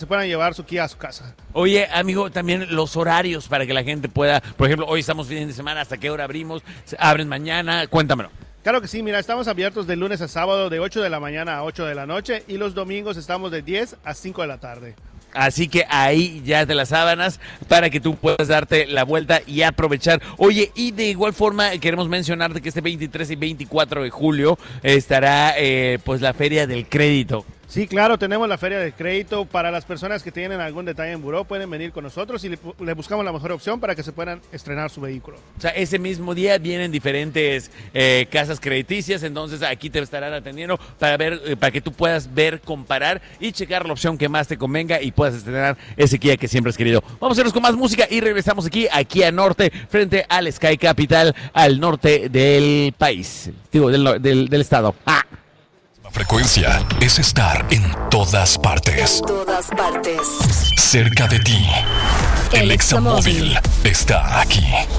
se puedan llevar su Kia a su casa. Oye, amigo, también los horarios para que la gente pueda, por ejemplo, hoy estamos fin de semana, ¿hasta qué hora abrimos? ¿Abren mañana? Cuéntamelo. Claro que sí, mira, estamos abiertos de lunes a sábado de 8 de la mañana a 8 de la noche y los domingos estamos de 10 a 5 de la tarde. Así que ahí ya te las sábanas para que tú puedas darte la vuelta y aprovechar. Oye, y de igual forma queremos mencionarte que este 23 y 24 de julio estará pues la Feria del Crédito. Sí, claro, tenemos la Feria del Crédito. Para las personas que tienen algún detalle en buró, pueden venir con nosotros y le buscamos la mejor opción para que se puedan estrenar su vehículo. O sea, ese mismo día vienen diferentes casas crediticias, entonces aquí te estarán atendiendo para ver, para que tú puedas ver, comparar y checar la opción que más te convenga y puedas estrenar ese Kia que siempre has querido. Vamos a irnos con más música y regresamos aquí a Norte, frente al Sky Capital, al norte del país, digo, del estado. Frecuencia es estar en todas partes. En todas partes. Cerca de ti. El Examóvil está aquí.